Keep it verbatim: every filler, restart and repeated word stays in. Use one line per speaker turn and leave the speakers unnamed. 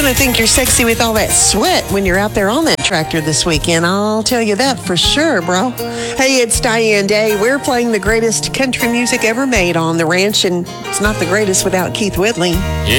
gonna think you're sexy with all that sweat when you're out there on that tractor this weekend. I'll tell you that for sure, bro. Hey, it's Diane Day. We're playing the greatest country music ever made on the ranch, and it's not the greatest without Keith Whitley.
Yeah.